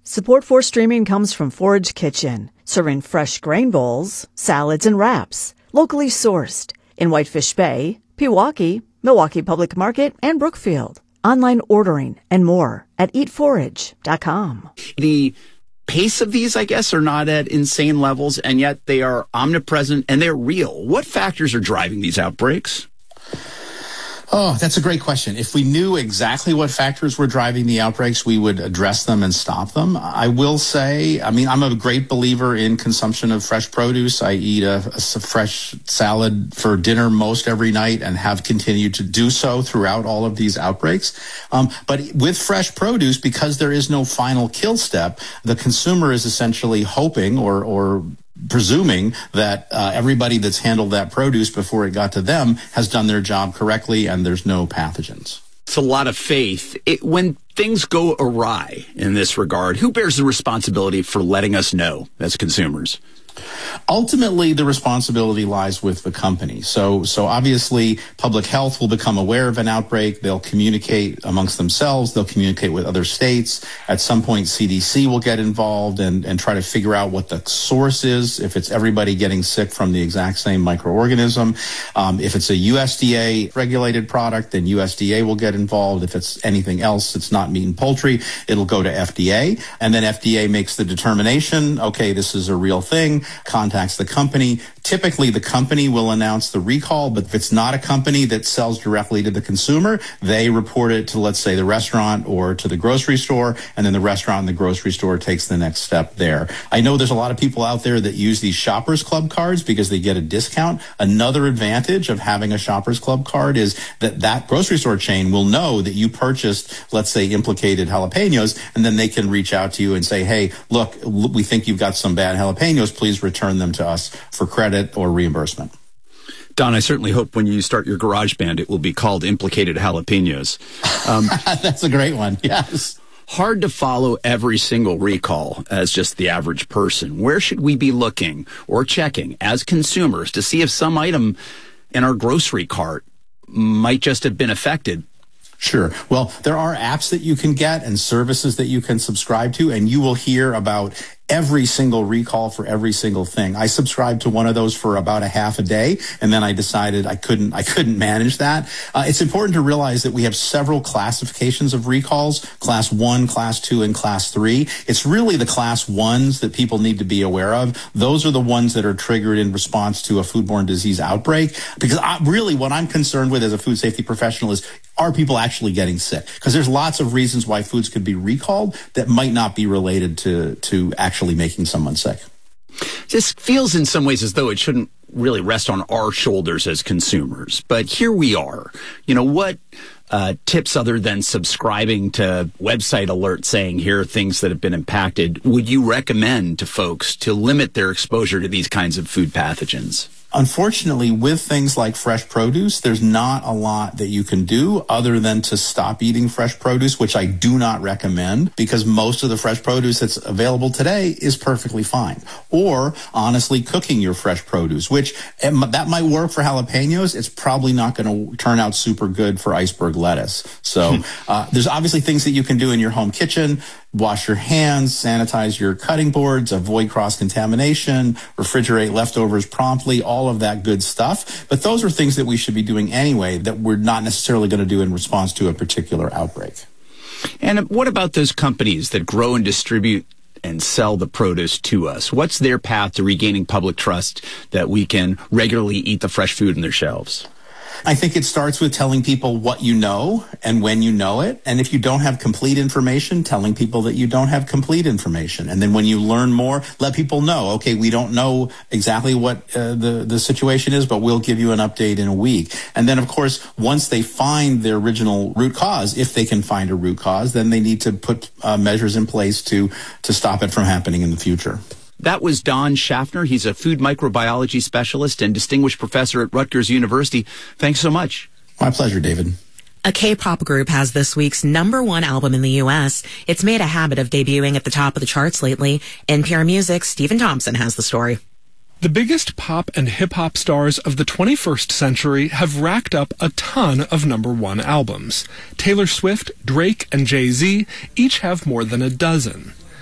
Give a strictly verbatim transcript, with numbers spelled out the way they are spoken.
Support for streaming comes from Forage Kitchen, serving fresh grain bowls, salads, and wraps, locally sourced in Whitefish Bay, Pewaukee, Milwaukee Public Market, and Brookfield. Online ordering and more at eat forage dot com. The pace of these, I guess, are not at insane levels, and yet they are omnipresent and they're real. What factors are driving these outbreaks? Oh, that's a great question. If we knew exactly what factors were driving the outbreaks, we would address them and stop them. I will say, I mean, I'm a great believer in consumption of fresh produce. I eat a, a fresh salad for dinner most every night and have continued to do so throughout all of these outbreaks. Um, but with fresh produce, because there is no final kill step, the consumer is essentially hoping or, or presuming that uh, everybody that's handled that produce before it got to them has done their job correctly and there's no pathogens. It's a lot of faith. It, when things go awry in this regard, who bears the responsibility for letting us know as consumers? Ultimately, the responsibility lies with the company. So, so obviously, public health will become aware of an outbreak. They'll communicate amongst themselves. They'll communicate with other states. At some point, C D C will get involved and, and try to figure out what the source is, if it's everybody getting sick from the exact same microorganism. Um, if it's a U S D A-regulated product, then U S D A will get involved. If it's anything else, it's not meat and poultry, it'll go to F D A. And then F D A makes the determination, okay, this is a real thing, contacts the company. Typically, the company will announce the recall, but if it's not a company that sells directly to the consumer, they report it to, let's say, the restaurant or to the grocery store, and then the restaurant and the grocery store takes the next step there. I know there's a lot of people out there that use these Shoppers Club cards because they get a discount. Another advantage of having a Shoppers Club card is that that grocery store chain will know that you purchased, let's say, implicated jalapenos, and then they can reach out to you and say, hey, look, we think you've got some bad jalapenos. Please return them to us for credit or reimbursement. Don, I certainly hope when you start your garage band, it will be called Implicated Jalapenos. Um, That's a great one, yes. Hard to follow every single recall as just the average person. Where should we be looking or checking as consumers to see if some item in our grocery cart might just have been affected? Sure. Well, there are apps that you can get and services that you can subscribe to, and you will hear about every single recall for every single thing. I subscribed to one of those for about a half a day, and then I decided I couldn't, I couldn't manage that. Uh, it's important to realize that we have several classifications of recalls, class one, class two, and class three. It's really the class ones that people need to be aware of. Those are the ones that are triggered in response to a foodborne disease outbreak. Because I, really what I'm concerned with as a food safety professional is, are people actually getting sick? Because there's lots of reasons why foods could be recalled that might not be related to, to actually making someone sick. This feels in some ways as though it shouldn't really rest on our shoulders as consumers. But here we are. You know, what uh, tips other than subscribing to website alerts saying here are things that have been impacted would you recommend to folks to limit their exposure to these kinds of food pathogens? Unfortunately, with things like fresh produce, there's not a lot that you can do other than to stop eating fresh produce, which I do not recommend because most of the fresh produce that's available today is perfectly fine. Or, honestly, cooking your fresh produce, which that might work for jalapenos. It's probably not going to turn out super good for iceberg lettuce. So uh, there's obviously things that you can do in your home kitchen. Wash your hands, sanitize your cutting boards, avoid cross-contamination, refrigerate leftovers promptly, all of that good stuff. But those are things that we should be doing anyway that we're not necessarily going to do in response to a particular outbreak. And what about those companies that grow and distribute and sell the produce to us? What's their path to regaining public trust that we can regularly eat the fresh food in their shelves? I think it starts with telling people what you know and when you know it. And if you don't have complete information, telling people that you don't have complete information. And then when you learn more, let people know, okay, we don't know exactly what uh, the, the situation is, but we'll give you an update in a week. And then, of course, once they find the original root cause, if they can find a root cause, then they need to put uh, measures in place to, to stop it from happening in the future. That was Don Schaffner. He's a food microbiology specialist and distinguished professor at Rutgers University. Thanks so much. My pleasure, David. A K-pop group has this week's number one album in the U S. It's made a habit of debuting at the top of the charts lately. N P R Music's Stephen Thompson has the story. The biggest pop and hip-hop stars of the twenty-first century have racked up a ton of number one albums. Taylor Swift, Drake, and Jay-Z each have more than a dozen.